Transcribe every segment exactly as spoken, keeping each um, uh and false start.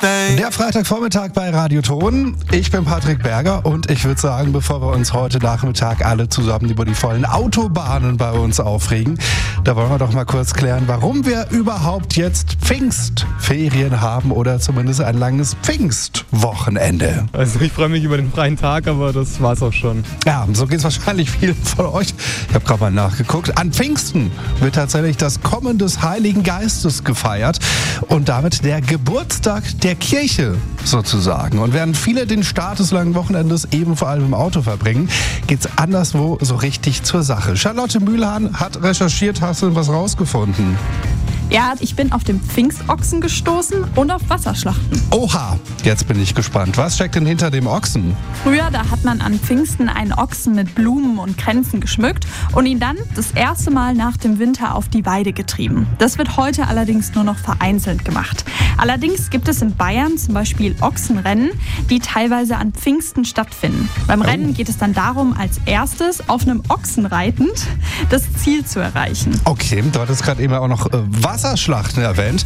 Der Freitagvormittag bei Radio Ton. Ich bin Patrick Berger und ich würde sagen, bevor wir uns heute Nachmittag alle zusammen über die vollen Autobahnen bei uns aufregen, da wollen wir doch mal kurz klären, warum wir überhaupt jetzt Pfingstferien haben oder zumindest ein langes Pfingstwochenende. Also ich freue mich über den freien Tag, aber das war's auch schon. Ja, so geht es wahrscheinlich vielen von euch. Ich habe gerade mal nachgeguckt. An Pfingsten wird tatsächlich das Kommen des Heiligen Geistes gefeiert und damit der Geburtstag der Kirche sozusagen. Und während viele den Start des langen Wochenendes eben vor allem im Auto verbringen, geht's anderswo so richtig zur Sache. Charlotte Mühlhahn hat recherchiert, hast du was rausgefunden? Ja, ich bin auf den Pfingstochsen gestoßen und auf Wasserschlachten. Oha, jetzt bin ich gespannt. Was steckt denn hinter dem Ochsen? Früher, da hat man an Pfingsten einen Ochsen mit Blumen und Kränzen geschmückt und ihn dann das erste Mal nach dem Winter auf die Weide getrieben. Das wird heute allerdings nur noch vereinzelt gemacht. Allerdings gibt es in Bayern zum Beispiel Ochsenrennen, die teilweise an Pfingsten stattfinden. Beim Rennen geht es dann darum, als erstes auf einem Ochsen reitend das Ziel zu erreichen. Okay, du hattest gerade eben auch noch äh, Wasserschlachten erwähnt.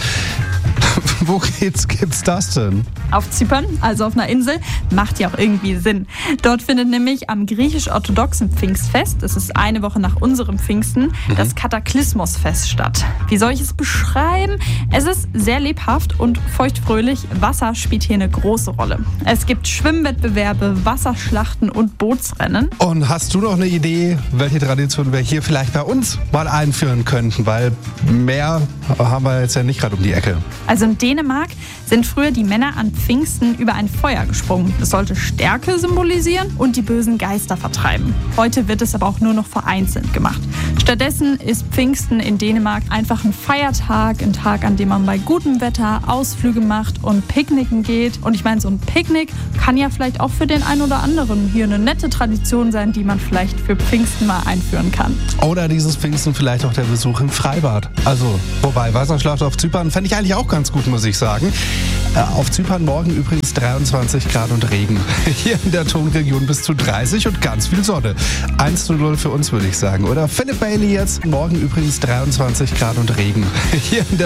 Wo geht's, gibt's das denn? Auf Zypern, also auf einer Insel, macht ja auch irgendwie Sinn. Dort findet nämlich am griechisch-orthodoxen Pfingstfest, das ist eine Woche nach unserem Pfingsten, mhm. das Kataklysmosfest statt. Wie soll ich es beschreiben? Es ist sehr lebhaft und feuchtfröhlich. Wasser spielt hier eine große Rolle. Es gibt Schwimmwettbewerbe, Wasserschlachten und Bootsrennen. Und hast du noch eine Idee, welche Tradition wir hier vielleicht bei uns mal einführen könnten? Weil mehr haben wir jetzt ja nicht gerade um die Ecke. Also in Dänemark sind früher die Männer an Pfingsten über ein Feuer gesprungen. Das sollte Stärke symbolisieren und die bösen Geister vertreiben. Heute wird es aber auch nur noch vereinzelt gemacht. Stattdessen ist Pfingsten in Dänemark einfach ein Feiertag, ein Tag, an dem man bei gutem Wetter Ausflüge macht und Picknicken geht. Und ich meine, so ein Picknick kann ja vielleicht auch für den einen oder anderen hier eine nette Tradition sein, die man vielleicht für Pfingsten mal einführen kann. Oder dieses Pfingsten vielleicht auch der Besuch im Freibad. Also, wobei, Wasserschlacht auf Zypern fände ich eigentlich auch ganz gut, muss ich sagen. Äh, auf Zypern morgen übrigens dreiundzwanzig Grad und Regen. Hier in der Tonregion bis zu dreißig und ganz viel Sonne. eins zu null für uns, würde ich sagen. Oder Philip Bailey jetzt. Morgen übrigens dreiundzwanzig Grad und Regen. Hier in der